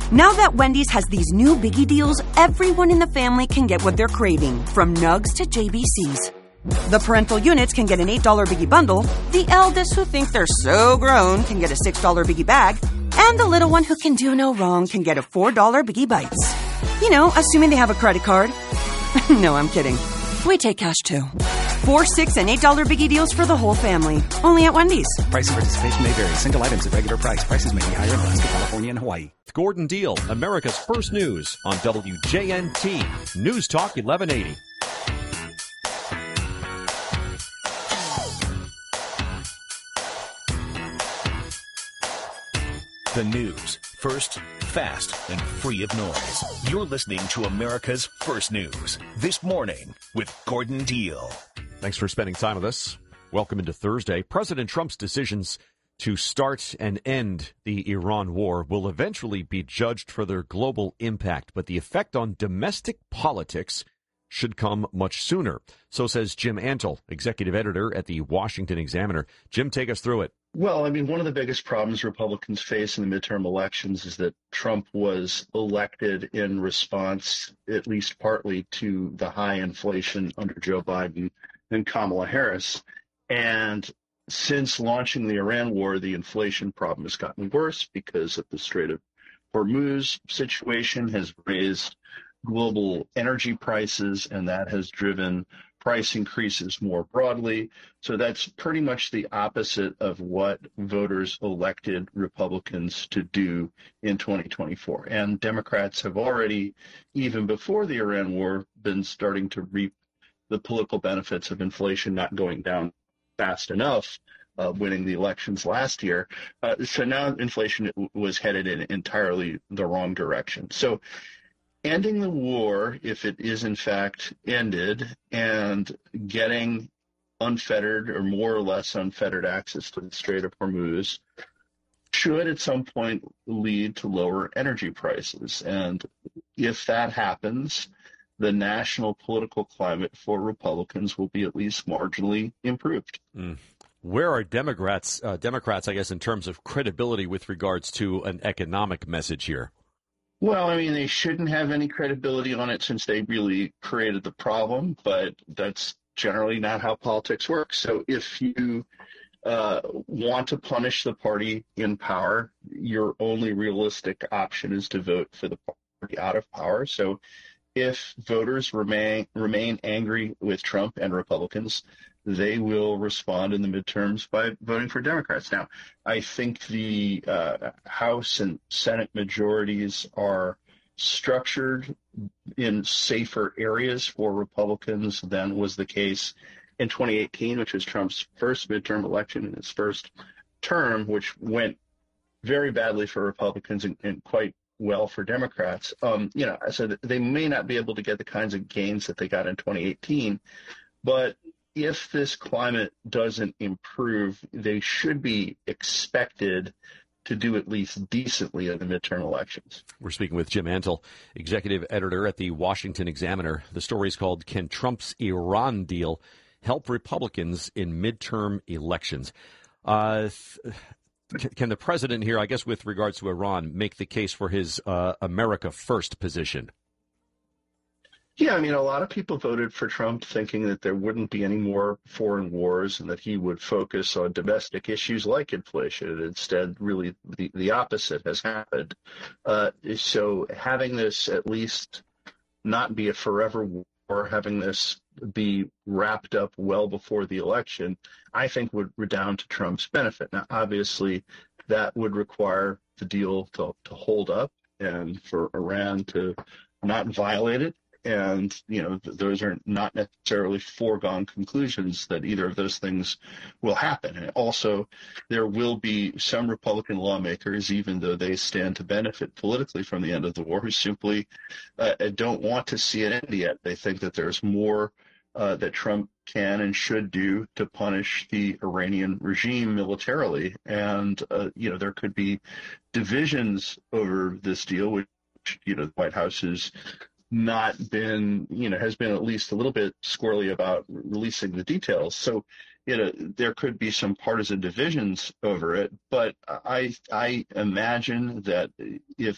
Now that Wendy's has these new biggie deals, everyone in the family can get what they're craving, from nugs to JBCs. The parental units can get an $8 biggie bundle, the eldest who think they're so grown can get a $6 biggie bag, and the little one who can do no wrong can get a $4 biggie bites. You know, assuming they have a credit card. No, I'm kidding. We take cash too. $4, $6, and $8 biggie deals for the whole family. Only at Wendy's. Price and participation may vary. Single items at regular price. Prices may be higher in Alaska, California, and Hawaii. Gordon Deal, America's First News on WJNT. News Talk 1180. The news, first, fast, and free of noise. You're listening to America's First News. This morning with Gordon Deal. Thanks for spending time with us. Welcome into Thursday. President Trump's decisions to start and end the Iran war will eventually be judged for their global impact, but the effect on domestic politics should come much sooner. So says Jim Antle, executive editor at the Washington Examiner. Jim, take us through it. Well, I mean, one of the biggest problems Republicans face in the midterm elections is that Trump was elected in response, at least partly, to the high inflation under Joe Biden and Kamala Harris. And since launching the Iran war, the inflation problem has gotten worse because of the Strait of Hormuz situation has raised global energy prices, and that has driven price increases more broadly. So that's pretty much the opposite of what voters elected Republicans to do in 2024. And Democrats have already, even before the Iran war, been starting to reap the political benefits of inflation not going down fast enough, winning the elections last year. So now inflation was headed in entirely the wrong direction. So ending the war, if it is in fact ended, and getting unfettered or more or less unfettered access to the Strait of Hormuz should at some point lead to lower energy prices. And if that happens, the national political climate for Republicans will be at least marginally improved. Where are Democrats, I guess, in terms of credibility with regards to an economic message here? Well, I mean, they shouldn't have any credibility on it since they really created the problem, but that's generally not how politics works. So if you want to punish the party in power, your only realistic option is to vote for the party out of power. So if voters remain angry with Trump and Republicans, they will respond in the midterms by voting for Democrats. Now, I think the House and Senate majorities are structured in safer areas for Republicans than was the case in 2018, which was Trump's first midterm election in his first term, which went very badly for Republicans and quite well for Democrats. So they may not be able to get the kinds of gains that they got in 2018, but if this climate doesn't improve, they should be expected to do at least decently in the midterm elections. We're speaking with Jim Antle, executive editor at the Washington Examiner. The story is called "Can Trump's Iran Deal Help Republicans in Midterm Elections?" Can the president here, I guess with regards to Iran, make the case for his America First position? Yeah, I mean, a lot of people voted for Trump thinking that there wouldn't be any more foreign wars and that he would focus on domestic issues like inflation. And instead, really, the opposite has happened. So having this at least not be a forever war, having this be wrapped up well before the election, I think would redound to Trump's benefit. Now, obviously, that would require the deal to hold up and for Iran to not violate it. And, those are not necessarily foregone conclusions that either of those things will happen. And also, there will be some Republican lawmakers, even though they stand to benefit politically from the end of the war, who simply don't want to see it end yet. They think that there's more that Trump can and should do to punish the Iranian regime militarily. And, there could be divisions over this deal, which, the White House is not been, has been at least a little bit squirrely about releasing the details. So, there could be some partisan divisions over it. But I imagine that if